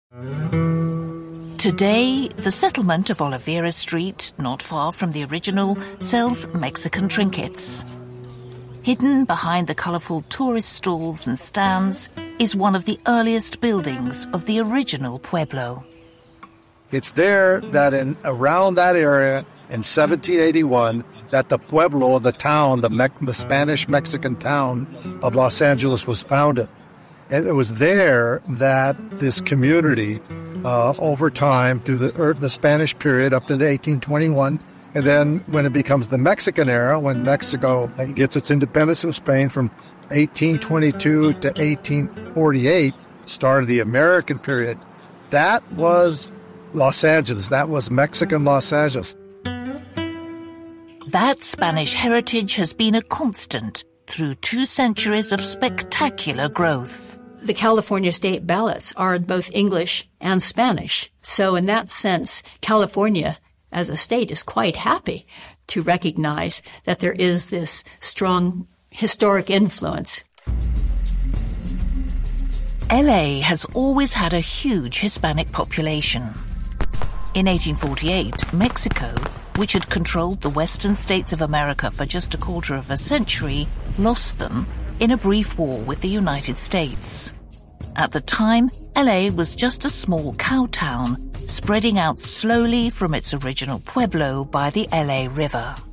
Today, the settlement of Oliveira Street, not far from the original, sells Mexican trinkets. Hidden behind the colourful tourist stalls and stands is one of the earliest buildings of the original pueblo. It's there that around that area in 1781 that the pueblo, the town, the Spanish-Mexican town of Los Angeles was founded. And it was there that this community, over time, through the Spanish period up to the 1821, and then when it becomes the Mexican era, when Mexico gets its independence from Spain from 1822 to 1848, start of the American period, that was Los Angeles. That was Mexican Los Angeles. That Spanish heritage has been a constant through 2 centuries of spectacular growth. The California state ballots are both English and Spanish. So in that sense, California as a state is quite happy to recognize that there is this strong historic influence. LA has always had a huge Hispanic population. In 1848, Mexico, which had controlled the western states of America for just a quarter of a century, lost them in a brief war with the United States. At the time, LA was just a small cow town, spreading out slowly from its original pueblo by the LA River.